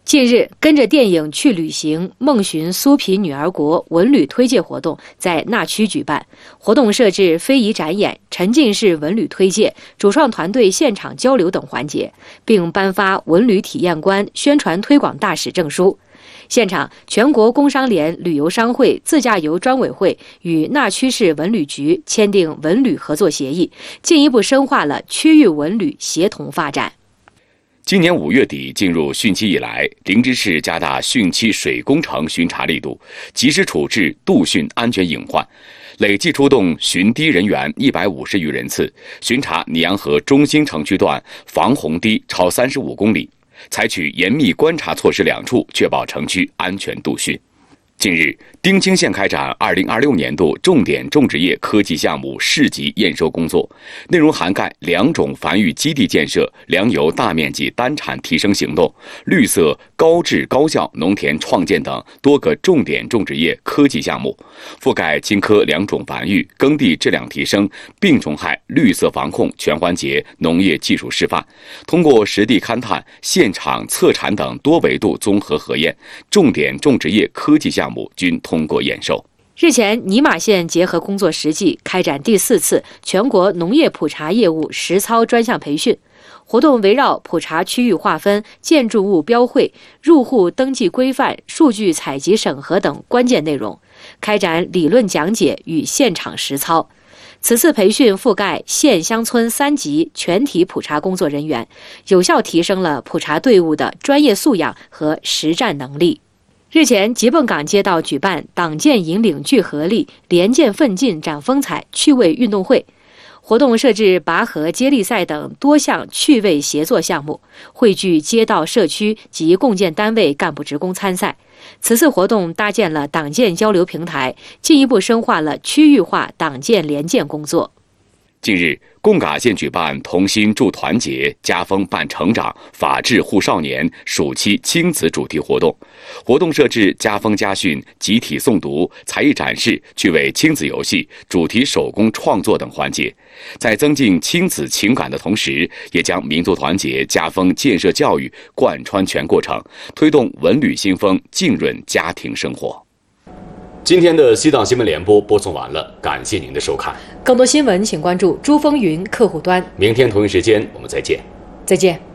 近日，跟着电影去旅行，梦寻苏皮女儿国文旅推介活动在那曲举办。活动设置非遗展演、沉浸式文旅推介、主创团队现场交流等环节，并颁发文旅体验官、宣传推广大使证书。现场，全国工商联旅游商会自驾游专委会与那曲市文旅局签订文旅合作协议，进一步深化了区域文旅协同发展。 今年5月底进入汛期以来，灵芝市加大汛期水工程巡查力度，及时处置杜汛安全隐患，累计出动巡堤人员150余人次，巡查拟阳河中心城区段防洪堤超35公里，采取严密观察措施2处，确保城区安全杜汛。近日，丁清县开展2026年度重点种植业科技项目市级验收工作，内容涵盖2种繁育基地建设、粮油大面积单产提升行动、绿色高质高效农田创建等多个重点种植业科技项目，覆盖青稞2种繁育、耕地质量提升、病虫害绿色防控全环节农业技术示范。通过实地勘探、现场测产等多维度综合核验，重点种植业科技项目均通过验收。 日前，尼玛县结合工作实际开展第4次全国农业普查业务实操专项培训。活动围绕普查区域划分、建筑物标绘、入户登记规范、数据采集审核等关键内容，开展理论讲解与现场实操。此次培训覆盖县乡村3级全体普查工作人员，有效提升了普查队伍的专业素养和实战能力。日前，吉泵港街道举办党建引领聚合力、联建奋进展风采趣味运动会，活动设置拔河、接力赛等多项趣味协作项目，汇聚街道、社区及共建单位干部职工参赛。此次活动搭建了党建交流平台，进一步深化了区域化党建联建工作。 近日，贡嘎县举办同心助团结、家风伴成长、法治护少年暑期亲子主题活动。活动设置家风家训、集体诵读、才艺展示、趣味亲子游戏、主题手工创作等环节，在增进亲子情感的同时，也将民族团结、家风建设教育贯穿全过程，推动文旅新风浸润家庭生活。今天的西藏新闻联播播送完了，感谢您的收看。 更多新闻请关注珠风云客户端。 明天同一时间我们再见。 再见。